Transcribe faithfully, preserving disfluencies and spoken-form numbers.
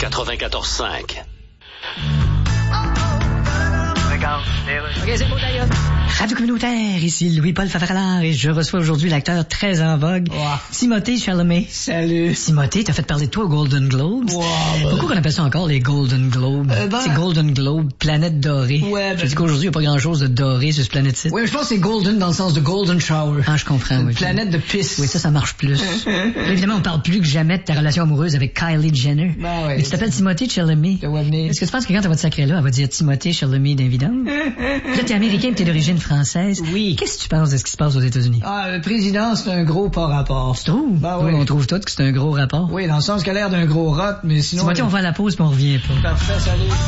quatre-vingt-quatorze cinq. OK, c'est beau d'ailleurs. Radio communautaire, ici Louis-Paul Favaralard et je reçois aujourd'hui l'acteur très en vogue, wow. Timothée Chalamet. Salut. Timothée, t'as fait parler de toi aux Golden Globes. Wow, ben... Pourquoi on appelle ça encore les Golden Globes? Euh, ben... C'est Golden Globe, planète dorée. Ouais, ben... Je dis qu'aujourd'hui, il n'y a pas grand-chose de doré sur ce planète-ci. Oui, mais je pense que c'est Golden dans le sens de Golden Shower. Ah, je comprends. Une oui, planète de pisse. Oui, ça, ça marche plus. Évidemment, on parle plus que jamais de ta relation amoureuse avec Kylie Jenner. Ben oui. Mais tu t'appelles Timothée Chalamet. Est-ce que tu penses que quand elle va te sacrer là, elle va dire Timothée Chalamet d'invident? Là, t'es américain et t'es d'origine française. Oui. Qu'est-ce que tu penses de ce qui se passe aux États-Unis? Ah, le président, c'est un gros pas rapport. Tu trouves? Ben oui. On trouve tous que c'est un gros rapport. Oui, dans le sens qu'il a l'air d'un gros rot, mais sinon... Timothée, on va à la pause puis on revient pas. Parfait, salut.